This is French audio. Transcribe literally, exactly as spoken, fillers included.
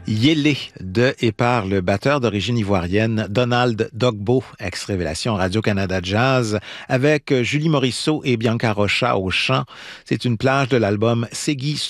Yélé de et par le batteur d'origine ivoirienne Donald Dogbo, ex-révélation Radio-Canada Jazz, avec Julie Morisseau et Bianca Rocha au chant. C'est une plage de l'album Segui